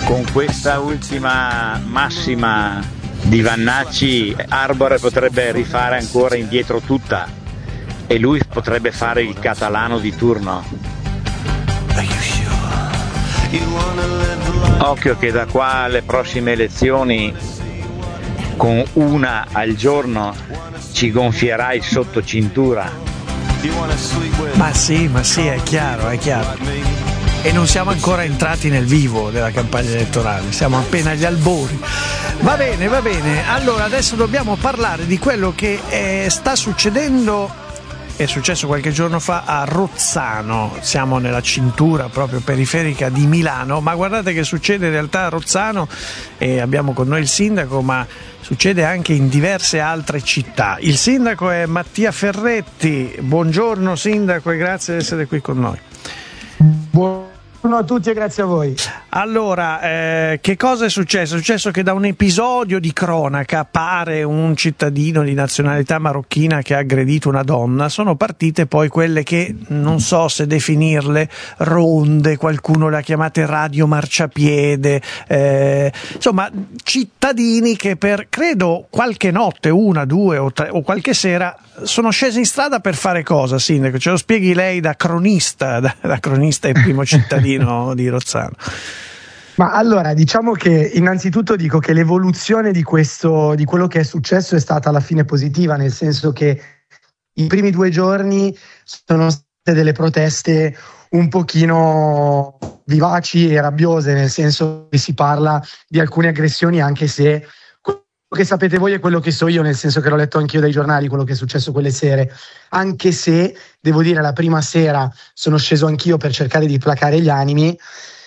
Con questa ultima massima di Vannacci, Arbore potrebbe rifare ancora indietro tutta e lui potrebbe fare il catalano di turno. Occhio che da qua alle prossime elezioni, con una al giorno, ci gonfierà il sottocintura. Ma sì, è chiaro. E non siamo ancora entrati nel vivo della campagna elettorale, siamo appena agli albori. Va bene. Allora adesso dobbiamo parlare di quello che sta succedendo, è successo qualche giorno fa a Rozzano. Siamo nella cintura proprio periferica di Milano, ma guardate che succede in realtà a Rozzano, e abbiamo con noi il sindaco, ma succede anche in diverse altre città. Il sindaco è Mattia Ferretti. Buongiorno sindaco e grazie di essere qui con noi. Buongiorno a tutti e grazie a voi. Allora, che cosa è successo? È successo che da un episodio di cronaca, pare un cittadino di nazionalità marocchina che ha aggredito una donna, sono partite poi quelle che non so se definirle ronde, qualcuno le ha chiamate radio marciapiede, insomma cittadini che per credo qualche notte, una, due o tre o qualche sera, sono scesi in strada per fare cosa, sindaco? Ce lo spieghi lei da cronista e primo cittadino di Rozzano. Ma allora, diciamo che innanzitutto dico che l'evoluzione di quello che è successo è stata alla fine positiva, nel senso che i primi 2 giorni sono state delle proteste un pochino vivaci e rabbiose, nel senso che si parla di alcune aggressioni, anche se quello che sapete voi è quello che so io, nel senso che l'ho letto anch'io dai giornali, quello che è successo quelle sere, anche se devo dire la prima sera sono sceso anch'io per cercare di placare gli animi.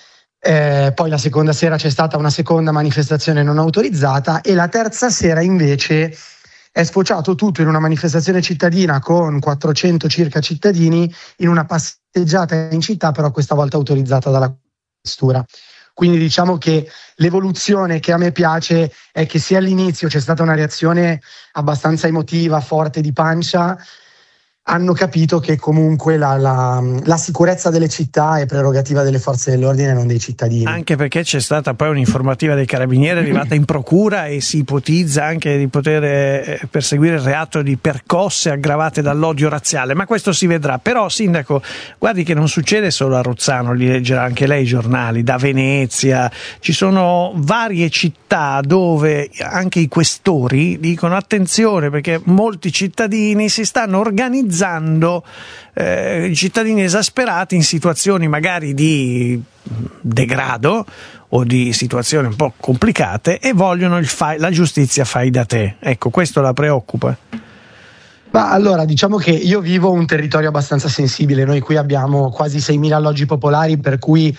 Poi la seconda sera c'è stata una seconda manifestazione non autorizzata e la terza sera invece è sfociato tutto in una manifestazione cittadina con 400 circa cittadini in una passeggiata in città, però questa volta autorizzata dalla questura. Quindi diciamo che l'evoluzione che a me piace è che sia all'inizio c'è stata una reazione abbastanza emotiva, forte di pancia, hanno capito che comunque la sicurezza delle città è prerogativa delle forze dell'ordine e non dei cittadini. Anche perché c'è stata poi un'informativa dei carabinieri arrivata in procura e si ipotizza anche di poter perseguire il reato di percosse aggravate dall'odio razziale, ma questo si vedrà. Però sindaco, guardi che non succede solo a Rozzano, li leggerà anche lei i giornali, da Venezia, ci sono varie città dove anche i questori dicono attenzione perché molti cittadini si stanno organizzando, cittadini esasperati in situazioni magari di degrado o di situazioni un po' complicate e vogliono la giustizia fai da te. Ecco, questo la preoccupa? Ma allora, diciamo che io vivo un territorio abbastanza sensibile, noi qui abbiamo quasi 6.000 alloggi popolari, per cui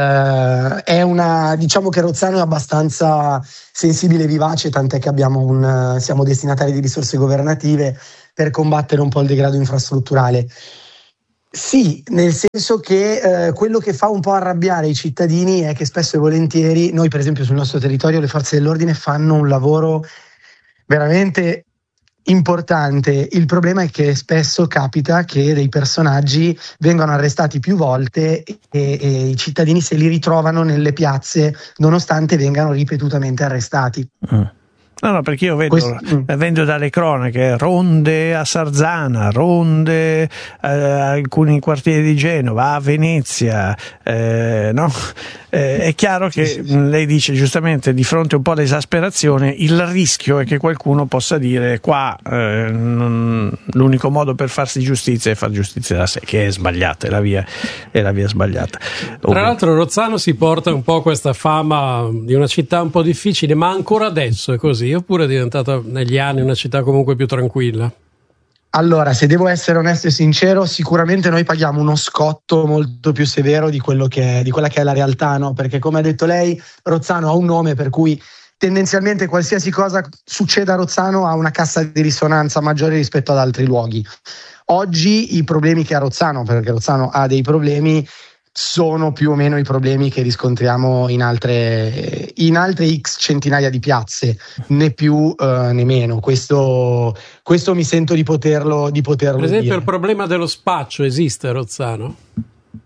diciamo che Rozzano è abbastanza sensibile e vivace, tant'è che siamo destinatari di risorse governative per combattere un po' il degrado infrastrutturale. Sì, nel senso che quello che fa un po' arrabbiare i cittadini è che spesso e volentieri noi, per esempio sul nostro territorio, le forze dell'ordine fanno un lavoro veramente importante. Il problema è che spesso capita che dei personaggi vengano arrestati più volte e i cittadini se li ritrovano nelle piazze nonostante vengano ripetutamente arrestati. No, perché io vedo dalle cronache ronde a Sarzana, ronde a alcuni quartieri di Genova, a Venezia, no? È chiaro che lei dice giustamente di fronte un po' all'esasperazione il rischio è che qualcuno possa dire qua l'unico modo per farsi giustizia è far giustizia da sé, che è sbagliata, è la via sbagliata. Tra l'altro Rozzano si porta un po' questa fama di una città un po' difficile, ma ancora adesso è così, oppure è diventata negli anni una città comunque più tranquilla? Allora, se devo essere onesto e sincero, sicuramente noi paghiamo uno scotto molto più severo di quella che è la realtà, no? Perché come ha detto lei, Rozzano ha un nome per cui tendenzialmente qualsiasi cosa succeda a Rozzano ha una cassa di risonanza maggiore rispetto ad altri luoghi. Oggi i problemi che ha Rozzano, perché Rozzano ha dei problemi, sono più o meno i problemi che riscontriamo in altre X centinaia di piazze, né più né meno. Questo mi sento di poterlo Per esempio dire. Il problema dello spaccio esiste a Rozzano?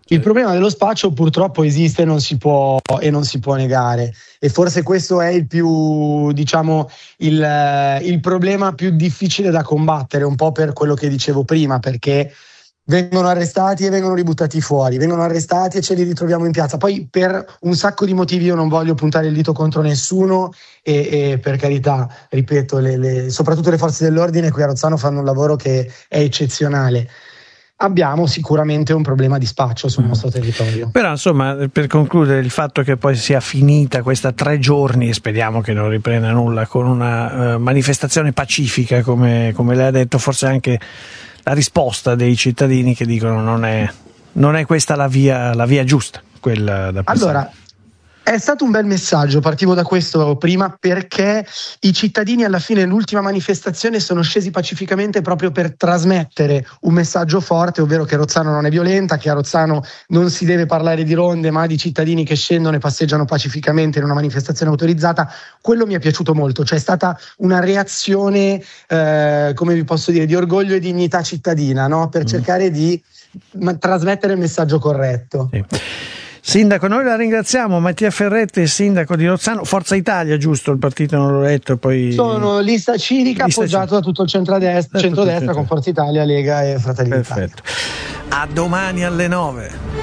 Il problema dello spaccio purtroppo esiste e non si può negare, e forse questo è il più, diciamo, il problema più difficile da combattere, un po' per quello che dicevo prima, perché vengono arrestati e vengono ributtati fuori, vengono arrestati e ce li ritroviamo in piazza. Poi per un sacco di motivi io non voglio puntare il dito contro nessuno e per carità, ripeto, soprattutto le forze dell'ordine qui a Rozzano fanno un lavoro che è eccezionale. Abbiamo sicuramente un problema di spaccio sul nostro territorio. Però insomma, per concludere, il fatto che poi sia finita questa 3 giorni, e speriamo che non riprenda nulla, con una manifestazione pacifica, come lei ha detto, forse anche la risposta dei cittadini che dicono non è questa la via giusta, quella da pensare. Allora, è stato un bel messaggio, partivo da questo prima, perché i cittadini alla fine l'ultima manifestazione sono scesi pacificamente proprio per trasmettere un messaggio forte, ovvero che Rozzano non è violenta, che a Rozzano non si deve parlare di ronde ma di cittadini che scendono e passeggiano pacificamente in una manifestazione autorizzata. Quello mi è piaciuto molto, c'è stata una reazione, come vi posso dire, di orgoglio e dignità cittadina, no? Per cercare di trasmettere il messaggio corretto. Sì. Sindaco, noi la ringraziamo. Mattia Ferretti, sindaco di Rozzano, Forza Italia, giusto? Il partito non l'ho letto. Poi sono lista civica, appoggiato da tutto il centrodestra con Forza Italia, Lega e Fratelli d'Italia. Perfetto. A domani alle 9.